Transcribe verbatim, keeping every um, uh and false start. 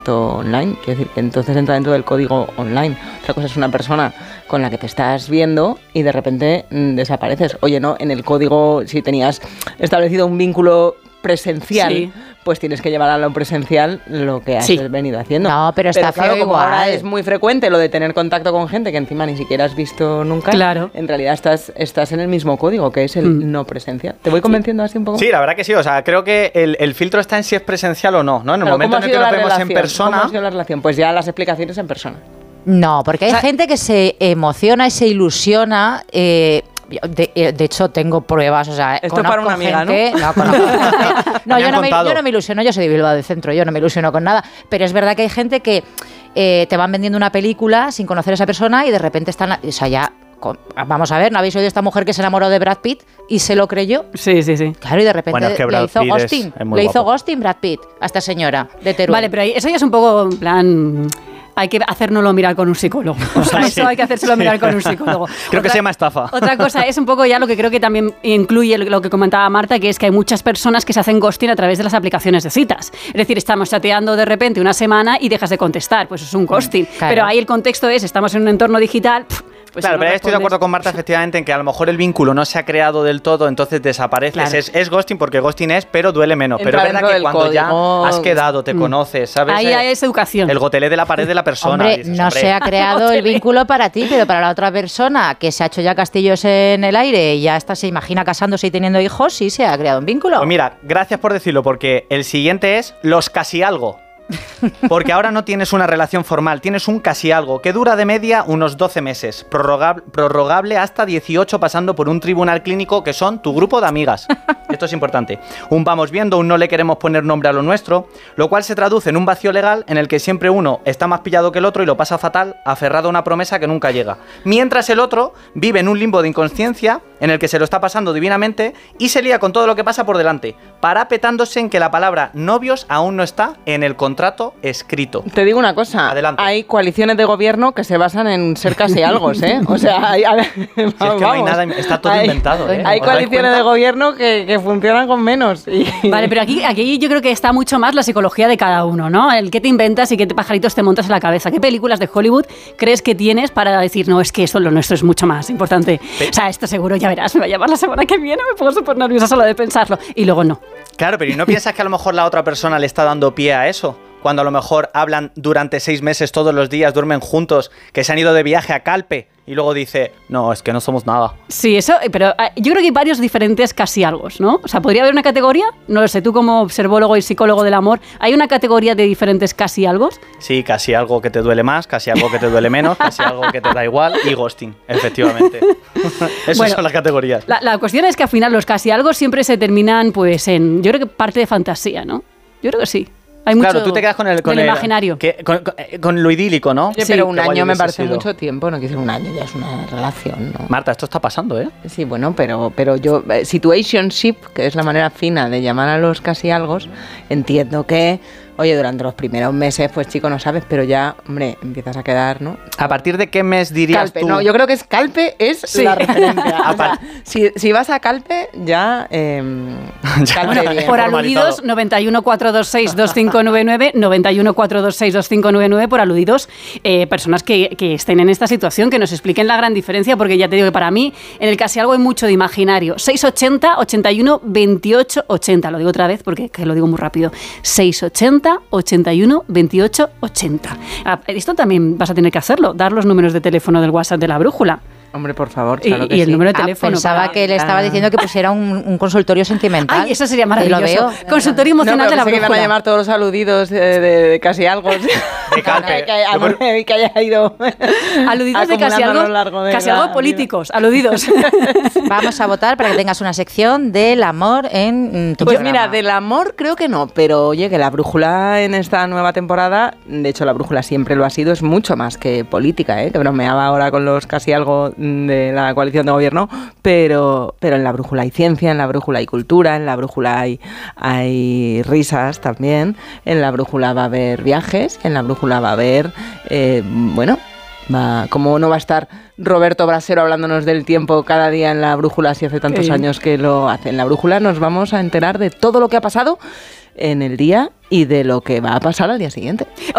online, quiero decir que entonces entra dentro del código online. Otra cosa es una persona con la que te estás viendo y de repente mmm, desapareces. Oye, no, en el código, si tenías establecido un vínculo presencial, sí, pues tienes que llevar a lo presencial lo que has sí. venido haciendo. No, pero está pero claro, feo como igual. Ahora es muy frecuente lo de tener contacto con gente que encima ni siquiera has visto nunca. Claro. En realidad estás, estás en el mismo código, que es el mm. no presencial. ¿Te voy convenciendo así un poco? Sí, la verdad que sí. O sea, creo que el, el filtro está en si es presencial o no, ¿no? En el claro, momento en el que nos vemos en persona. ¿Cómo ha sido la relación? Pues ya las explicaciones en persona. No, porque hay o sea, gente que se emociona y se ilusiona. Eh, De, de hecho, tengo pruebas, o sea, esto para una amiga, gente, ¿no? No, conozco gente, no, yo, no me, yo no me ilusiono, yo soy de Bilbao del Centro, yo no me ilusiono con nada, pero es verdad que hay gente que eh, te van vendiendo una película sin conocer a esa persona y de repente están, o sea, ya, con, vamos a ver, ¿no habéis oído de esta mujer que se enamoró de Brad Pitt y se lo creyó? Sí, sí, sí. Claro, y de repente bueno, es que Brad le hizo Pitt ghosting, es, es muy le guapo. hizo ghosting Brad Pitt a esta señora de Teruel. Vale, pero eso ya es un poco en plan... Hay que hacérnoslo mirar con un psicólogo. O sea, eso sí. hay que hacérselo mirar con un psicólogo. Creo otra, que se llama estafa. Otra cosa es un poco ya lo que creo que también incluye lo que comentaba Marta, que es que hay muchas personas que se hacen ghosting a través de las aplicaciones de citas. Es decir, estamos chateando de repente una semana y dejas de contestar. Pues es un ghosting. Claro. Pero ahí el contexto es, estamos en un entorno digital... Pues claro, si no pero respondes... estoy de acuerdo con Marta efectivamente en que a lo mejor el vínculo no se ha creado del todo, entonces desapareces. Claro. Es, es ghosting porque ghosting es, pero duele menos. Entra pero es verdad que cuando código. ya has quedado, te mm. conoces, ¿sabes? Ahí hay esa educación. El gotelé de la pared de la persona. Hombre, dices, no hombre. se ha creado el vínculo para ti, pero para la otra persona que se ha hecho ya castillos en el aire y ya está, se imagina casándose y teniendo hijos, sí se ha creado un vínculo. Pues mira, gracias por decirlo, porque el siguiente es los casi algo. Porque ahora no tienes una relación formal, tienes un casi algo que dura de media unos doce meses, prorrogable, prorrogable hasta dieciocho pasando por un tribunal clínico que son tu grupo de amigas. Esto es importante. Un vamos viendo, un no le queremos poner nombre a lo nuestro, lo cual se traduce en un vacío legal en el que siempre uno está más pillado que el otro y lo pasa fatal, aferrado a una promesa que nunca llega. Mientras el otro vive en un limbo de inconsciencia en el que se lo está pasando divinamente y se lía con todo lo que pasa por delante, parapetándose en que la palabra novios aún no está en el contrato escrito. Te digo una cosa, adelante. Hay coaliciones de gobierno que se basan en ser casi algo, ¿eh? O sea, hay, hay, si es que no hay nada, está todo hay, inventado, ¿eh? Hay coaliciones de gobierno que, que funcionan con menos. Y... Vale, pero aquí, aquí yo creo que está mucho más la psicología de cada uno, ¿no? El qué te inventas y qué pajaritos te montas en la cabeza. ¿Qué películas de Hollywood crees que tienes para decir, no, es que eso lo nuestro es mucho más importante? Sí. O sea, esto seguro, ya verás, me va a llamar la semana que viene, me pongo súper nerviosa solo de pensarlo. Y luego no. Claro, pero ¿y no piensas que a lo mejor la otra persona le está dando pie a eso? Cuando a lo mejor hablan durante seis meses todos los días, duermen juntos, que se han ido de viaje a Calpe y luego dice, no, es que no somos nada. Sí, eso, pero yo creo que hay varios diferentes casi algo, ¿no? O sea, ¿podría haber una categoría? No lo sé, tú como observólogo y psicólogo del amor, ¿hay una categoría de diferentes casi algo? Sí, casi algo que te duele más, casi algo que te duele menos, casi algo que te da igual y ghosting, efectivamente. Esas bueno, son las categorías. La, la cuestión es que al final los casi algo siempre se terminan pues en, yo creo que parte de fantasía, ¿no? Yo creo que sí. Hay mucho claro, tú te quedas con el, con el imaginario. Que, con, con, con lo idílico, ¿no? Oye, pero sí, un año me parece sido. mucho tiempo, no quiero decir un año, ya es una relación, ¿no? Marta, esto está pasando, ¿eh? Sí, bueno, pero, pero yo, eh, situationship, que es la manera fina de llamar a los casi algos, entiendo que, oye, durante los primeros meses, pues chico, no sabes, pero ya, hombre, empiezas a quedar, ¿no? ¿A partir de qué mes dirías Calpe, tú? No, yo creo que es Calpe, es sí. la referencia. O sea, si, si vas a Calpe, ya... Eh, ya bueno, bien. Por aludidos, noventa y uno, cuatrocientos veintiséis, veinticinco noventa y nueve, noventa y uno, cuatrocientos veintiséis, veinticinco noventa y nueve, por aludidos, eh, personas que, que estén en esta situación, que nos expliquen la gran diferencia, porque ya te digo que para mí, en el casi algo hay mucho de imaginario. seiscientos ochenta, ochenta y uno, veintiocho, ochenta, lo digo otra vez porque que lo digo muy rápido. seiscientos ochenta, ochenta y uno, veintiocho, ochenta. Ah, esto también vas a tener que hacerlo, dar los números de teléfono del WhatsApp de la brújula. Hombre, por favor, claro y, que y el sí. número de Ah, teléfono. pensaba para... que le estaba diciendo que pusiera un, un consultorio sentimental. Ay, eso sería maravilloso. Lo veo. Consultorio emocional no, de la brújula. Que van a llamar todos los aludidos de, de, de casi algo. De Calpe. que, haya, que haya ido. Aludidos de casi algo. De casi algo políticos, aludidos. Vamos a votar para que tengas una sección del amor en tu Pues programa. mira, del amor creo que no, pero oye, que la brújula en esta nueva temporada, de hecho la brújula siempre lo ha sido, es mucho más que política, ¿eh? Que bromeaba ahora con los casi algo de la coalición de gobierno, pero, pero en la brújula hay ciencia, en la brújula hay cultura, en la brújula hay, hay risas también, en la brújula va a haber viajes, en la brújula va a haber, eh, bueno, va, como no va a estar Roberto Brasero hablándonos del tiempo cada día en la brújula, si hace tantos sí. años que lo hace. En la brújula nos vamos a enterar de todo lo que ha pasado en el día y de lo que va a pasar al día siguiente.